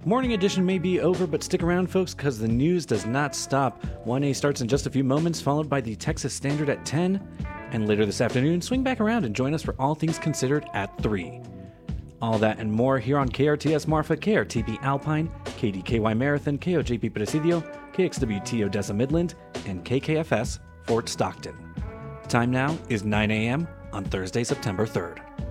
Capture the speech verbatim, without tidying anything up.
Morning edition may be over, but stick around, folks, because the news does not stop. one A starts in just a few moments, followed by the Texas Standard at ten. And later this afternoon, swing back around and join us for All Things Considered at three. All that and more here on K R T S Marfa, K R T B Alpine, K D K Y Marathon, K O J P Presidio, K X W T Odessa Midland, and K K F S Fort Stockton. Time now is nine a.m. on Thursday, September third.